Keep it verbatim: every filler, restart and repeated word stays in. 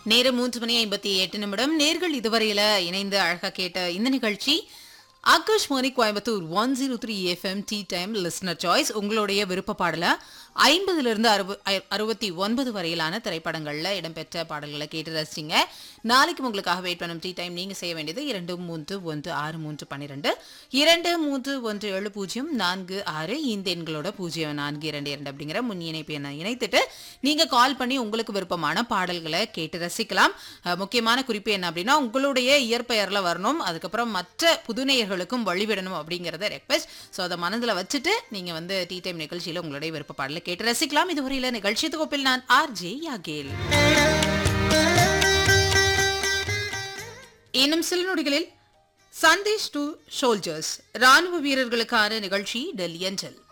நேரம் மூன்று மணி ஐம்பத்தி எட்டு நிமிடம். நேர்கள் இதுவரையில இணைந்து அழகா கேட்ட இந்த நிகழ்ச்சி Akashvani Coimbatore one zero three FM D time listener choice. உங்களுடைய விருப்ப பாடல ஐம்பதுல இருந்து அறுபத்தி ஒன்பது வரையிலான திரைப்படங்கள்ல இடம்பெற்ற பாடல்களை கேட்டு ரசிச்சிங்க. நாளைக்கு உங்களுக்காக வெயிட் பண்ணும் டி டைம் நீங்க செய்ய வேண்டியது இரண்டு மூன்று ஒன்று ஆறு மூன்று பன்னிரண்டு இரண்டு மூன்று ஒன்று ஏழு பூஜ்ஜியம் நான்கு ஆறு இந்த எண்களோட பூஜ்ஜியம் நான்கு இரண்டு இரண்டு அப்படிங்கிற முன் இணைப்பு எண்ணை இணைத்துட்டு நீங்க கால் பண்ணி உங்களுக்கு விருப்பமான பாடல்களை கேட்டு ரசிக்கலாம். முக்கியமான குறிப்பு என்ன அப்படின்னா, உங்களுடைய இயற்பெயர்ல வரணும், அதுக்கப்புறம் மற்ற புதுநேயர்களுக்கும் வழிவிடணும் அப்படிங்கறத ரெக்வெஸ்ட். ஸோ அதை மனதில் வச்சுட்டு நீங்க வந்து டி டைம் நிகழ்ச்சியில உங்களுடைய விருப்ப பாடலை கேட்டு ரசிக்கலாம். இதுவரையில நிகழ்ச்சி தொகுப்பில் நான் ஆர் ஜே யாகேல். இன்னும் சில நொடிகளில் சந்தேஷ் டு சோல்ஜர்ஸ் ராணுவ வீரர்களுக்கான நிகழ்ச்சி டெல்லி அஞ்சல்.